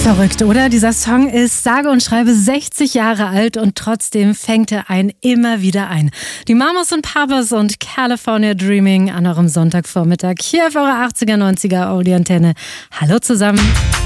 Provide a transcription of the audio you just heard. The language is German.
Verrückt, oder? Dieser Song ist sage und schreibe 60 Jahre alt und trotzdem fängt er einen immer wieder ein. Die Mamas und Papas und California Dreaming an eurem Sonntagvormittag hier auf eurer 80er, 90er Audi-Antenne. Hallo zusammen.